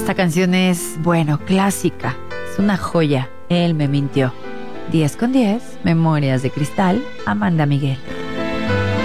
Esta canción es, bueno, clásica. Es una joya. Él me mintió. 10 con 10, Memorias de Cristal, Amanda Miguel.